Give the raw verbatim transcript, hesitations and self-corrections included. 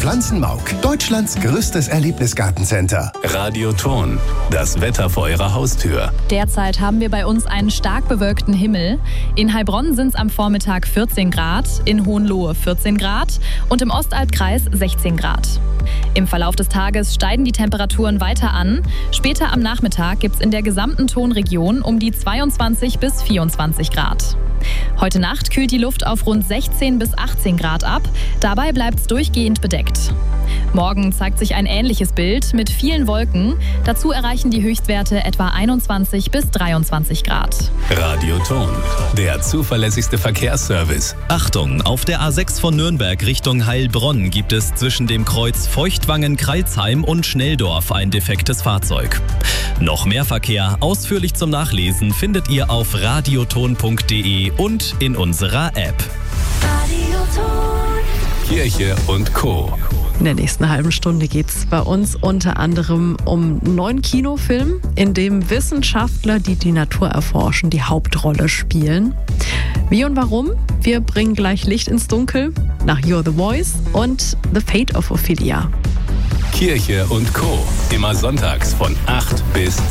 Pflanzenmauk, Deutschlands größtes Erlebnisgartencenter. Radioton, das Wetter vor Ihrer Haustür. Derzeit haben wir bei uns einen stark bewölkten Himmel. In Heilbronn sind es am Vormittag vierzehn Grad, in Hohenlohe vierzehn Grad und im Ostalbkreis sechzehn Grad. Im Verlauf des Tages steigen die Temperaturen weiter an. Später am Nachmittag gibt es in der gesamten Tonregion um die zweiundzwanzig bis vierundzwanzig Grad. Heute Nacht kühlt die Luft auf rund sechzehn bis achtzehn Grad ab. Dabei bleibt es durchgehend bedeckt. Morgen zeigt sich ein ähnliches Bild mit vielen Wolken. Dazu erreichen die Höchstwerte etwa einundzwanzig bis dreiundzwanzig Grad. Radioton, der zuverlässigste Verkehrsservice. Achtung, auf der A sechs von Nürnberg Richtung Heilbronn gibt es zwischen dem Kreuz Feuchtwangen-Kreilsheim und Schnelldorf ein defektes Fahrzeug. Noch mehr Verkehr ausführlich zum Nachlesen findet ihr auf radioton punkt de und in unserer App. Kirche und Co. In der nächsten halben Stunde geht es bei uns unter anderem um einen neuen Kinofilm, in dem Wissenschaftler, die die Natur erforschen, die Hauptrolle spielen. Wie und warum? Wir bringen gleich Licht ins Dunkel nach You're the Voice und The Fate of Ophelia. Kirche und Co. Immer sonntags von acht bis